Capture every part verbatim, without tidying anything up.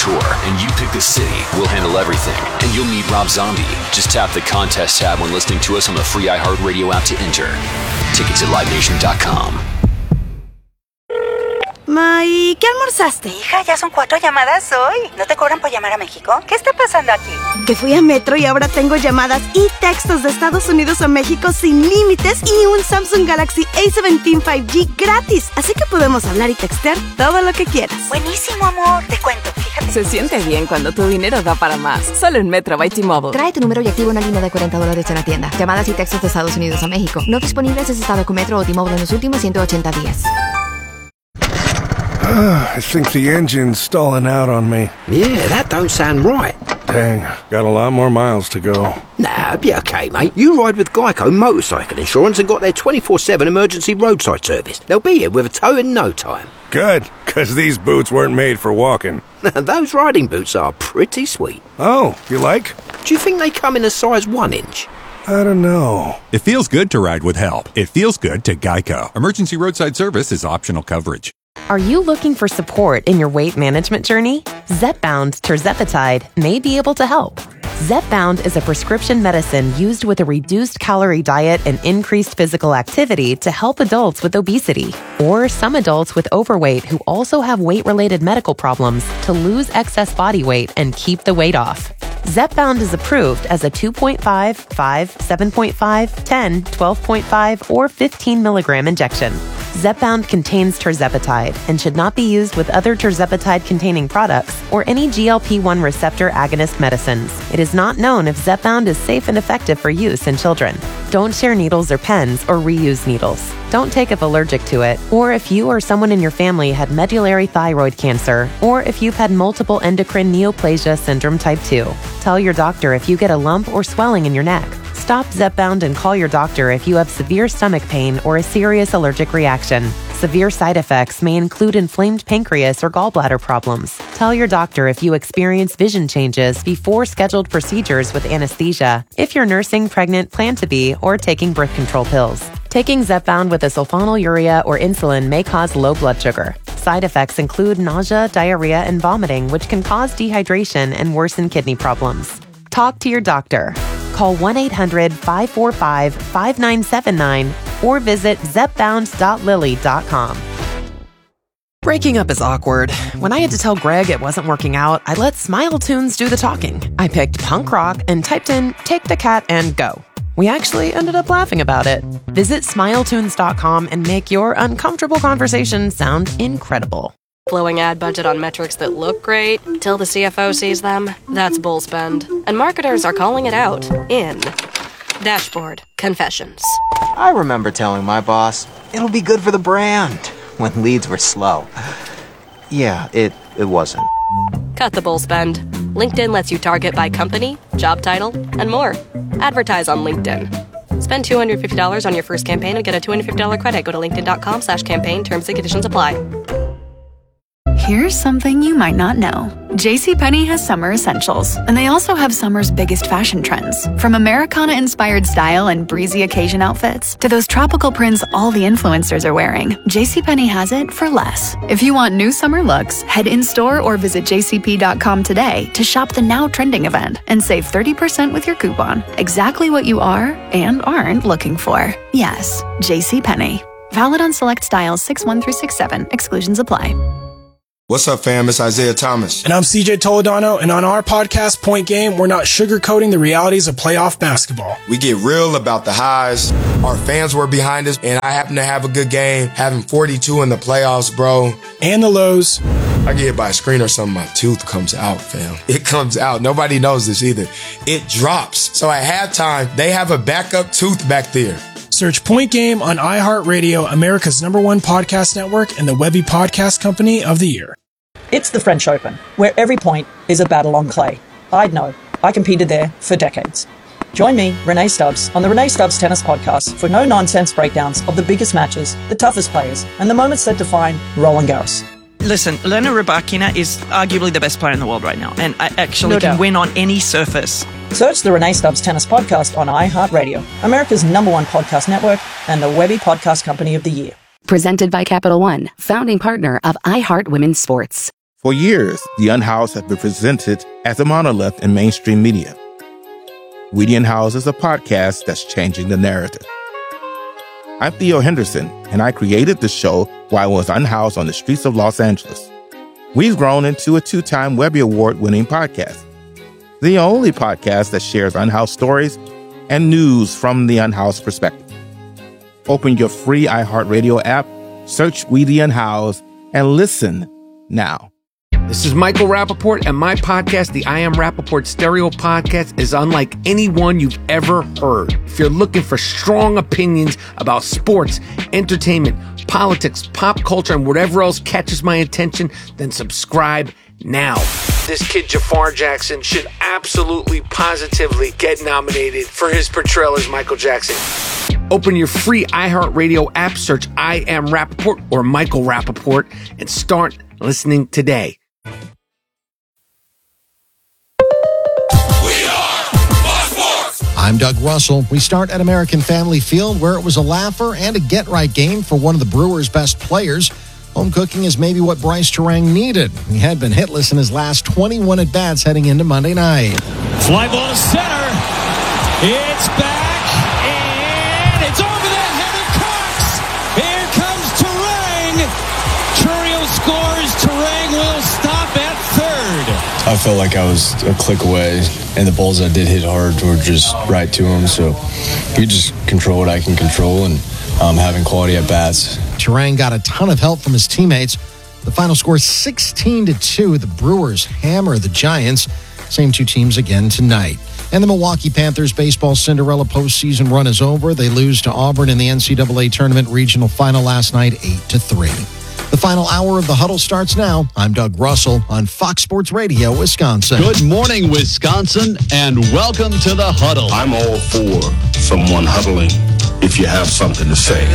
tour and you pick the city, we'll handle everything. And you'll meet Rob Zombie. Just tap the contest tab when listening to us on the free iHeartRadio app to enter. Tickets at live nation dot com. Ma, ¿y qué almorzaste? Hija, ya son cuatro llamadas hoy. ¿No te cobran por llamar a México? ¿Qué está pasando aquí? Que fui a Metro y ahora tengo llamadas y textos de Estados Unidos a México sin límites y un Samsung Galaxy A diecisiete cinco G gratis. Así que podemos hablar y textear todo lo que quieras. Buenísimo, amor. Te cuento, fíjate. Se siente bien cuando tu dinero da para más. Solo en Metro by T-Mobile. Trae tu número y activa una línea de cuarenta dólares en la tienda. Llamadas y textos de Estados Unidos a México. No disponibles en estado con Metro o T-Mobile en los últimos ciento ochenta días. I think the engine's stalling out on me. Yeah, that don't sound right. Dang, got a lot more miles to go. Nah, it'll be okay, mate. You ride with Geico Motorcycle Insurance and got their twenty-four seven emergency roadside service. They'll be here with a tow in no time. Good, because these boots weren't made for walking. Those riding boots are pretty sweet. Oh, you like? Do you think they come in a size one inch? I don't know. It feels good to ride with help. It feels good to Geico. Emergency roadside service is optional coverage. Are you looking for support in your weight management journey? Zepbound Tirzepatide may be able to help. Zepbound is a prescription medicine used with a reduced calorie diet and increased physical activity to help adults with obesity or some adults with overweight who also have weight-related medical problems to lose excess body weight and keep the weight off. Zepbound is approved as a two point five, five, seven point five, ten, twelve point five, or fifteen milligram injection. Zepbound contains tirzepatide and should not be used with other tirzepatide-containing products or any G L P one receptor agonist medicines. It is not known if Zepbound is safe and effective for use in children. Don't share needles or pens or reuse needles. Don't take if allergic to it, or if you or someone in your family had medullary thyroid cancer, or if you've had multiple endocrine neoplasia syndrome type two. Tell your doctor if you get a lump or swelling in your neck. Stop Zepbound and call your doctor if you have severe stomach pain or a serious allergic reaction. Severe side effects may include inflamed pancreas or gallbladder problems. Tell your doctor if you experience vision changes before scheduled procedures with anesthesia, if you're nursing, pregnant, plan to be, or taking birth control pills. Taking Zepbound with a sulfonylurea or insulin may cause low blood sugar. Side effects include nausea, diarrhea, and vomiting, which can cause dehydration and worsen kidney problems. Talk to your doctor. Call one eight hundred, five four five, five nine seven nine or visit zepbound dot lilly dot com. Breaking up is awkward. When I had to tell Greg it wasn't working out, I let Smile Tunes do the talking. I picked punk rock and typed in Take the Cat and Go. We actually ended up laughing about it. Visit smile tunes dot com and make your uncomfortable conversation sound incredible. Blowing ad budget on metrics that look great till the C F O sees them. That's bull spend. And marketers are calling it out in Dashboard Confessions. I remember telling my boss, it'll be good for the brand, when leads were slow. Yeah, it, it wasn't. Cut the bull spend. LinkedIn lets you target by company, job title, and more. Advertise on LinkedIn. Spend two hundred fifty dollars on your first campaign and get a two hundred fifty dollars credit. Go to linkedin.com slash campaign. Terms and conditions apply. Here's something you might not know. JCPenney has summer essentials, and they also have summer's biggest fashion trends. From Americana-inspired style and breezy occasion outfits to those tropical prints all the influencers are wearing, JCPenney has it for less. If you want new summer looks, head in-store or visit j c p dot com today to shop the now trending event and save thirty percent with your coupon. Exactly what you are and aren't looking for. Yes, JCPenney. Valid on select styles six one through six seven. Exclusions apply. What's up, fam? It's Isaiah Thomas. And I'm C J Toledano, and on our podcast, Point Game, we're not sugarcoating the realities of playoff basketball. We get real about the highs. Our fans were behind us, and I happen to have a good game, having forty-two in the playoffs, bro. And the lows. I get hit by a screen or something, my tooth comes out, fam. It comes out. Nobody knows this either. It drops. So at halftime, they have a backup tooth back there. Search Point Game on iHeartRadio, America's number one podcast network, and the Webby Podcast Company of the Year. It's the French Open, where every point is a battle on clay. I'd know. I competed there for decades. Join me, Renee Stubbs, on the Renee Stubbs Tennis Podcast for no-nonsense breakdowns of the biggest matches, the toughest players, and the moments that define Roland Garros. Listen, Elena Rybakina is arguably the best player in the world right now, and I actually No can doubt. win on any surface. Search the Renee Stubbs Tennis Podcast on iHeartRadio, America's number one podcast network, and the Webby Podcast Company of the Year. Presented by Capital One, founding partner of iHeart Women's Sports. For years, the Unhoused have been presented as a monolith in mainstream media. We the Unhoused is a podcast that's changing the narrative. I'm Theo Henderson, and I created the show while I was unhoused on the streets of Los Angeles. We've grown into a two-time Webby Award-winning podcast, the only podcast that shares unhoused stories and news from the unhoused perspective. Open your free iHeartRadio app, search We the Unhoused, and listen now. This is Michael Rappaport, and my podcast, the I Am Rappaport Stereo Podcast, is unlike any one you've ever heard. If you're looking for strong opinions about sports, entertainment, politics, pop culture, and whatever else catches my attention, then subscribe now. This kid, Jafar Jackson, should absolutely, positively get nominated for his portrayal as Michael Jackson. Open your free iHeartRadio app, search I Am Rappaport or Michael Rappaport, and start listening today. I'm Doug Russell. We start at American Family Field, where it was a laugher and a get-right game for one of the Brewers' best players. Home cooking is maybe what Bryce Turang needed. He had been hitless in his last twenty-one at-bats heading into Monday night. Fly ball to center. It's back, and it's over the head of Cox. Here comes Turang. Chourio scores. Turang will stop at third. I felt like I was a click away, and the balls I did hit hard were just right to him. So you just control what I can control, and um, having quality at bats. Turang got a ton of help from his teammates. The final score sixteen to two. The Brewers hammer the Giants. Same two teams again tonight. And the Milwaukee Panthers baseball Cinderella postseason run is over. They lose to Auburn in the N C double A tournament regional final last night, eight to three. The final hour of the Huddle starts now. I'm Doug Russell on Fox Sports Radio, Wisconsin. Good morning, Wisconsin, and welcome to the Huddle. I'm all for someone huddling if you have something to say.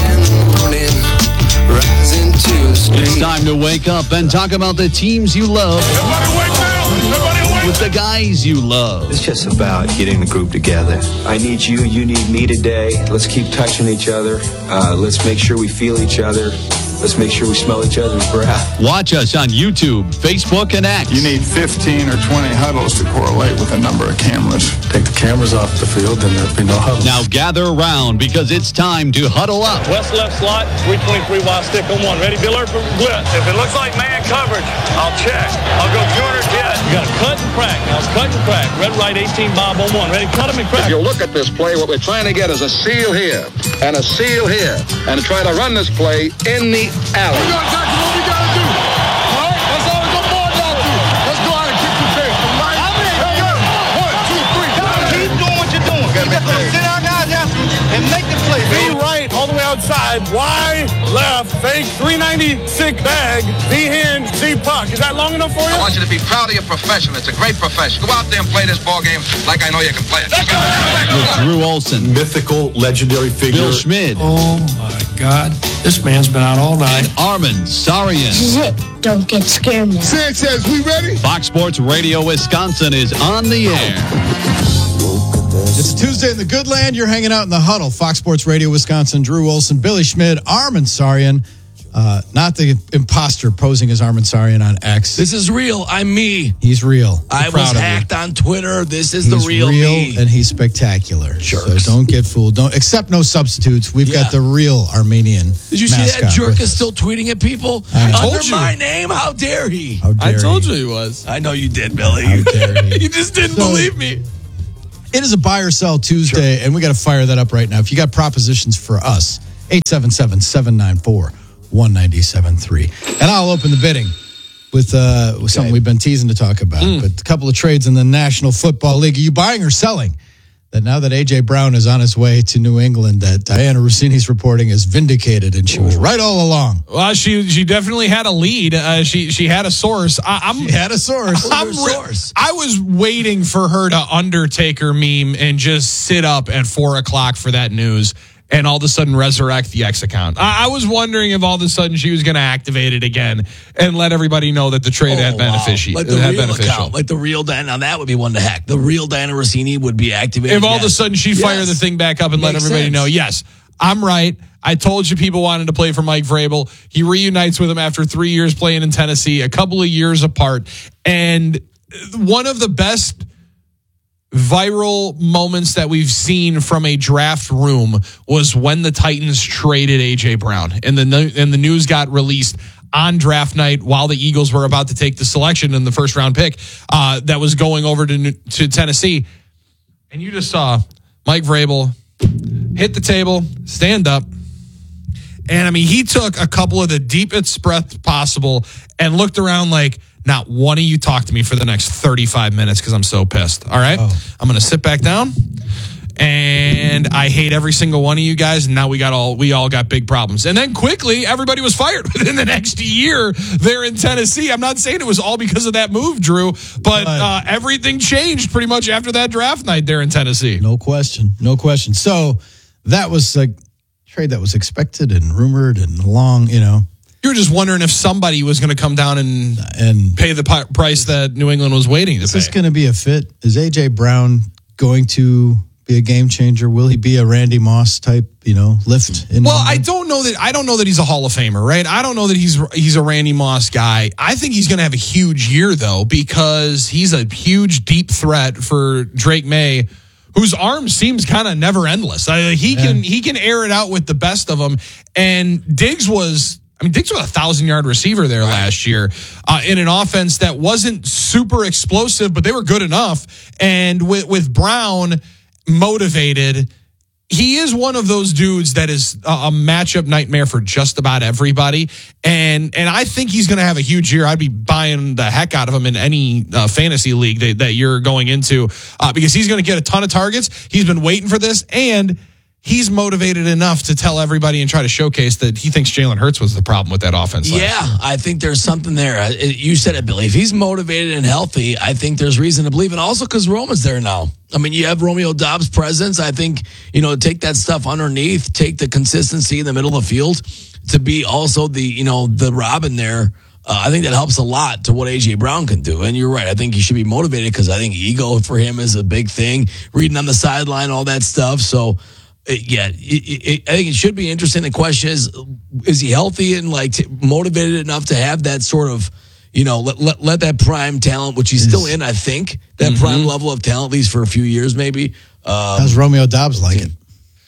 It's time to wake up and talk about the teams you love. Everybody wake up! Everybody wake with the guys you love. It's just about getting the group together. I need you, you need me today. Let's keep touching each other. Uh, let's make sure we feel each other. Let's make sure we smell each other's breath. Watch us on YouTube, Facebook, and X. You need fifteen or twenty huddles to correlate with a number of cameras. Take the cameras off the field, and there'll be no huddles. Now gather around, because it's time to huddle up. West left slot, three twenty-three wide stick on one. Ready, Be alert for blitz. If it looks like man coverage, I'll check. I'll go two hundred jet. You got to cut and crack. Now it's cut and crack. Red, right, eighteen, Bob on one. Ready, cut him and crack. If you look at this play, what we're trying to get is a seal here and a seal here, and try to run this play in the alley. We got exactly what we got to do. All right? That's all the board got to do. Let's go out and kick the tail. Right? Hey, yo. One, two, three. Keep doing what you're doing. You just going to sit our guys after and make the play. B right, all the way outside. Y left, fake, three ninety-six bag, V hinge, Z puck. Is that long enough for you? I want you to be proud of your profession. It's a great profession. Go out there and play this ball game like I know you can play it. With Drew Olson. Mythical, legendary figure. Bill Schmid. Oh, my God. This man's been out all night. And Armin Sarian. This is it. Don't get scared now. Sanchez, we ready? Fox Sports Radio Wisconsin is on the air. It's Tuesday in the Good Land. You're hanging out in the Huddle. Fox Sports Radio Wisconsin. Drew Olson, Billy Schmid, Armin Sarian. Uh, not the imposter posing as Armin Sarian on X. This is real. I'm me. He's real. We're I was hacked on Twitter. This is he's the real, real me. And he's spectacular. Jerks. So don't get fooled. Don't accept no substitutes. We've Yeah. got the real Armenian. Did you see that mascot jerk with is us. still tweeting at people I under told you. my name? How dare he? How dare I told he. you he was. I know you did, Billy. How dare he. You just didn't So- believe me. It is a buy or sell Tuesday, sure. And we got to fire that up right now. If you got propositions for us, eight seven seven, seven nine four, one nine seven three. And I'll open the bidding with, uh, with something we've been teasing to talk about. Mm. But a couple of trades in the National Football League. Are you buying or selling? That now that A J Brown is on his way to New England, that Diana Rossini's reporting is vindicated, and she was right all along. Well, she she definitely had a lead. Uh, she she had a source. I, I'm she had a source. I'm, source. I was waiting for her to Undertaker meme and just sit up at four o'clock for that news, and all of a sudden resurrect the X account. I, I was wondering if all of a sudden she was going to activate it again and let everybody know that the trade Oh, had been wow. offici- Like the had real beneficial. account, like the real Diana. Now that would be one to hack. The real Diana Rossini would be activated. If all of a yes. sudden she fired Yes. the thing back up and let Makes everybody sense. know, yes, I'm right. I told you people wanted to play for Mike Vrabel. He reunites with him after three years playing in Tennessee, a couple of years apart. And one of the best viral moments that we've seen from a draft room was when the Titans traded A J Brown, and the and the news got released on draft night while the Eagles were about to take the selection in the first round pick uh, that was going over to to Tennessee. And you just saw Mike Vrabel hit the table, stand up. And I mean, he took a couple of the deepest breaths possible and looked around like, not one of you talk to me for the next thirty-five minutes because I'm so pissed. All right. Oh. I'm going to sit back down. And I hate every single one of you guys. And now we got all we all got big problems. And then quickly, everybody was fired within the next year there in Tennessee. I'm not saying it was all because of that move, Drew, but uh, everything changed pretty much after that draft night there in Tennessee. No question. No question. So that was a trade that was expected and rumored and long, you know. You were just wondering if somebody was going to come down and and pay the p- price that New England was waiting to is pay. Is this going to be a fit? Is A J Brown going to be a game changer? Will he be a Randy Moss type, you know, lift? In well, I don't know that. I don't know that he's a Hall of Famer, right? I don't know that he's he's a Randy Moss guy. I think he's going to have a huge year though, because he's a huge deep threat for Drake May, whose arm seems kind of never endless. Uh, he yeah. can he can air it out with the best of them. And Diggs was. I mean, Diggs was a thousand-yard receiver there right. last year uh, in an offense that wasn't super explosive, but they were good enough. And with, with Brown motivated, he is one of those dudes that is a, a matchup nightmare for just about everybody. And and I think he's going to have a huge year. I'd be buying the heck out of him in any uh, fantasy league that, that you're going into uh, because he's going to get a ton of targets. He's been waiting for this, and he's motivated enough to tell everybody and try to showcase that he thinks Jalen Hurts was the problem with that offense. Yeah, I think there's something there. You said it, Billy. If he's motivated and healthy, I think there's reason to believe. And also because Roman's there now. I mean, you have Romeo Doubs' presence. I think, you know, take that stuff underneath, take the consistency in the middle of the field to be also the, you know, the Robin there. Uh, I think that helps a lot to what A J Brown can do. And you're right. I think he should be motivated because I think ego for him is a big thing. Reading on the sideline, all that stuff. So, Yeah, it, it, I think it should be interesting. The question is, is he healthy and like t- motivated enough to have that sort of, you know, let let, let that prime talent, which he's still in, I think, that mm-hmm. prime level of talent, at least for a few years maybe. Um, How's Romeo Doubs like it?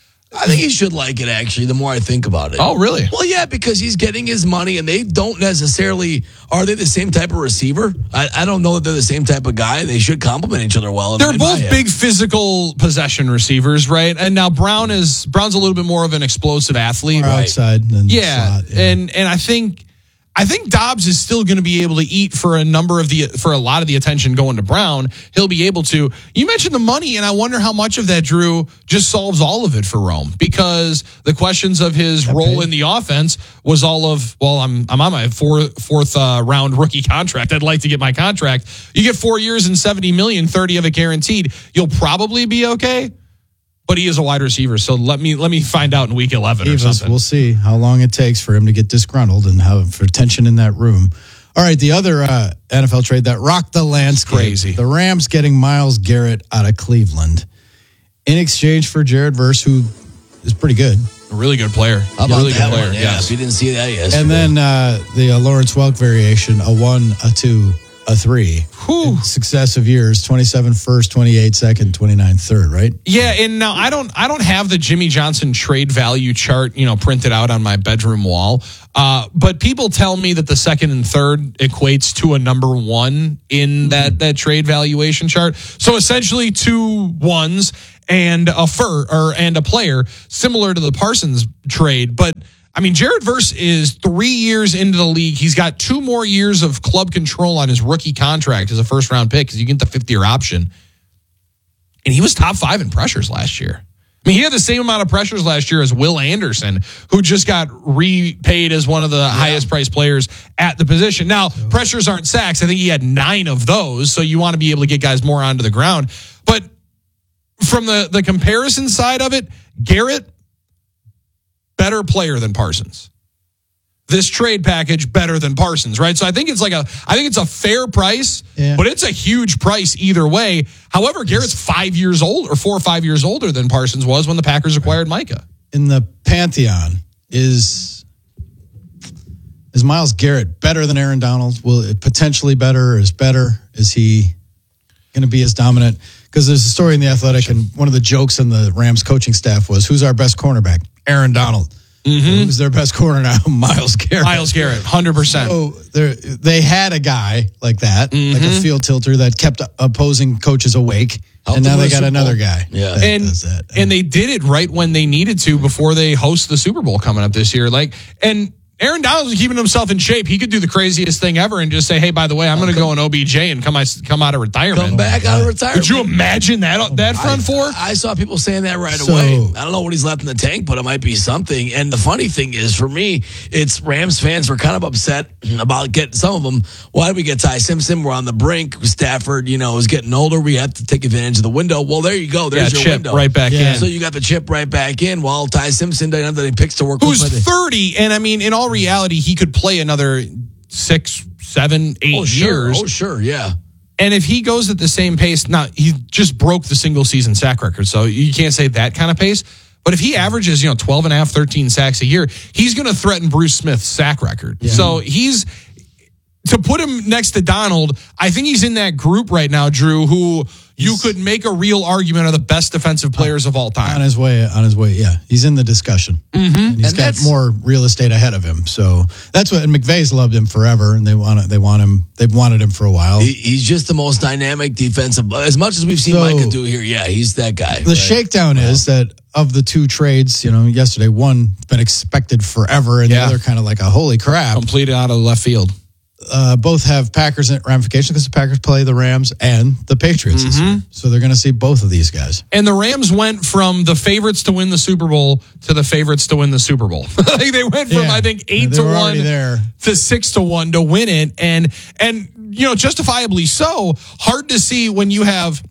I think he should like it, actually, the more I think about it. Oh, really? Well, yeah, because he's getting his money, and they don't necessarily, are they the same type of receiver? I, I don't know that they're the same type of guy. They should complement each other well. They're both big physical possession receivers, right? And now Brown is, Brown's a little bit more of an explosive athlete. Right. Outside. Than yeah. slot, yeah. And, and I think, I think Dobbs is still going to be able to eat for a number of the for a lot of the attention going to Brown. He'll be able to. You mentioned the money, and I wonder how much of that, Drew, just solves all of it for Rome, because the questions of his okay. role in the offense was all of, well, I'm I'm on my four, fourth uh, round rookie contract. I'd like to get my contract. You get four years and seventy million, thirty of it guaranteed. You'll probably be okay. But he is a wide receiver, so let me let me find out in week eleven or something. We'll see how long it takes for him to get disgruntled and how for tension in that room. All right, the other uh, N F L trade that rocked the landscape. Crazy. The Rams getting Myles Garrett out of Cleveland in exchange for Jared Verse, who is pretty good. A really good player. How about really that good player. One? Yeah, yes. if you didn't see that yesterday. And then uh, the uh, Lawrence Welk variation, a one, a two, a three. Whew. Successive years, twenty-seven first, twenty-eight second, twenty-nine third, right? Yeah, and now I don't I don't have the Jimmy Johnson trade value chart, you know, printed out on my bedroom wall. Uh, but people tell me that the second and third equates to a number one in that that trade valuation chart. So essentially two ones and a fur or and a player, similar to the Parsons trade, but I mean, Jared Verse is three years into the league. He's got two more years of club control on his rookie contract as a first round pick because you get the fifth year option. And he was top five in pressures last year. I mean, he had the same amount of pressures last year as Will Anderson, who just got repaid as one of the yeah. highest priced players at the position. Now, pressures aren't sacks. I think he had nine of those. So you want to be able to get guys more onto the ground. But from the, the comparison side of it, Garrett, better player than Parsons. This trade package better than Parsons, right? So I think it's like a, I think it's a fair price, yeah. but it's a huge price either way. However, Garrett's five years old or four or five years older than Parsons was when the Packers acquired Micah. in the pantheon is is Myles Garrett better than Aaron Donald? Will it potentially better? Or is better? Is he going to be as dominant? Because there's a story in The Athletic, and one of the jokes in the Rams coaching staff was, "Who's our best cornerback? Aaron Donald." Mm-hmm. Who's their best corner now? Myles Garrett. Myles Garrett, one hundred percent. So they had a guy like that, mm-hmm. like a field tilter that kept opposing coaches awake. Helped and now they got another guy. Yeah. That and, does that. and they did it right when they needed to before they host the Super Bowl coming up this year. Like, and Aaron Donald's keeping himself in shape. He could do the craziest thing ever and just say, "Hey, by the way, I'm going to go in O B J and come come out of retirement." Come back out of retirement. Could you imagine that that front I, four? I saw people saying that right So- away. I don't know what he's left in the tank, but it might be something. And the funny thing is, for me, it's Rams fans were kind of upset about getting some of them. Why did we get Ty Simpson? We're on the brink. Stafford, you know, is getting older. We have to take advantage of the window. Well, there you go. There's Yeah, your chip window. right back Yeah. in. So you got the chip right back in. While Ty Simpson doesn't have any picks to work Who's with. thirty, and I mean, in all reality, he could play another six, seven, eight Oh, sure. years. Oh, sure. Yeah. And if he goes at the same pace, now he just broke the single season sack record, so you can't say that kind of pace. But if he averages, you know, twelve and a half, thirteen sacks a year, he's going to threaten Bruce Smith's sack record. Yeah. So he's, to put him next to Donald, I think he's in that group right now, Drew, who you could make a real argument are the best defensive players of all time. On his way, on his way, yeah. He's in the discussion. Mm-hmm. And he's And got that's- more real estate ahead of him. So that's what, and McVay's loved him forever, and they want to, they want him, they've wanted him for a while. He, he's just the most dynamic defensive. As much as we've seen So- Micah do here, yeah, he's that guy. The right? shakedown is that of the two trades, you know, yesterday, one been expected forever, and Yeah. the other kind of like a holy crap. Completed out of left field. Uh, both have Packers ramifications because the Packers play the Rams and the Patriots this year. So they're going to see both of these guys. And the Rams went from the favorites to win the Super Bowl to the favorites to win the Super Bowl. Like they went from, Yeah. I think, Yeah, eight they to were one already there. to six to one to win it. And, and, you know, justifiably so. Hard to see when you have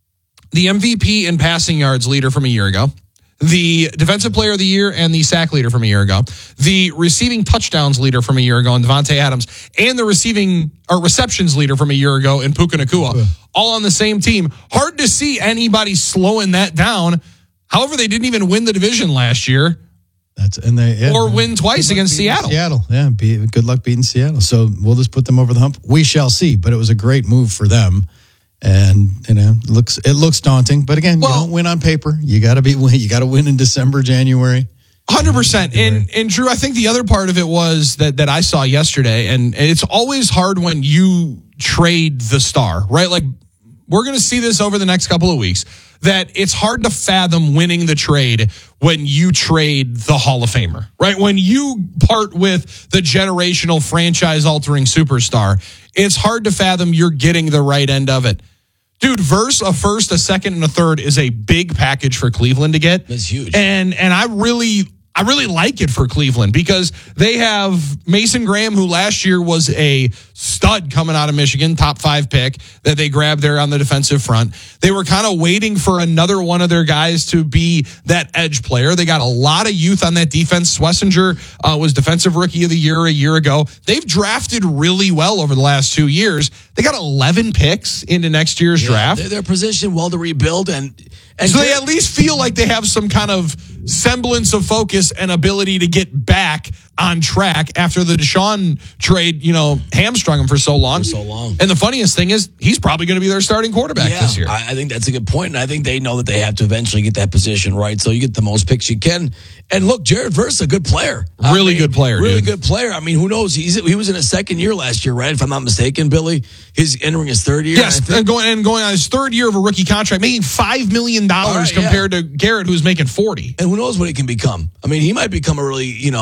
the M V P and passing yards leader from a year ago, the defensive player of the year and the sack leader from a year ago, the receiving touchdowns leader from a year ago in Devontae Adams, and the receiving or receptions leader from a year ago in Puka Nacua, all on the same team. Hard to see anybody slowing that down. However, they didn't even win the division last year. That's and they yeah, or man. win twice Good luck against beating Seattle. Seattle, yeah. Be, good luck beating Seattle. So we'll just put them over the hump. We shall see. But it was a great move for them. And you know, it looks it looks daunting, but again, Well- you don't win on paper. You got to be you got to win in December, January. one hundred percent. And and Drew, I think the other part of it was that that I saw yesterday, and it's always hard when you trade the star, right? Like we're going to see this over the next couple of weeks, that it's hard to fathom winning the trade when you trade the Hall of Famer, right? When you part with the generational franchise altering superstar, it's hard to fathom you're getting the right end of it. Dude, verse a first, a second, and a third is a big package for Cleveland to get. That's huge. And and I really I really like it for Cleveland because they have Mason Graham, who last year was a stud coming out of Michigan, top five pick that they grabbed there on the defensive front. They were kind of waiting for another one of their guys to be that edge player. They got a lot of youth on that defense. Swessinger uh, was defensive rookie of the year a year ago. They've drafted really well over the last two years. They got eleven picks into next year's Yeah, draft. They're, they're positioned well to rebuild, and and So they at least feel like they have some kind of semblance of focus and ability to get back on track after the Deshaun trade, you know, hamstrung him for so long. For so long. And the funniest thing is he's probably going to be their starting quarterback yeah, this year. I, I think that's a good point, and I think they know that they have to eventually get that position right. So you get the most picks you can. And look, Jared Verse, a good player, I Really mean, good player, really dude. good player. I mean, who knows? He's he was in his second year last year, right? If I'm not mistaken, Billy. He's entering his third year. Yes, I think. and going and going on his third year of a rookie contract, making five million dollars All right, yeah. compared to Garrett, who's making forty. And who knows what he can become? I mean, he might become a really, you know.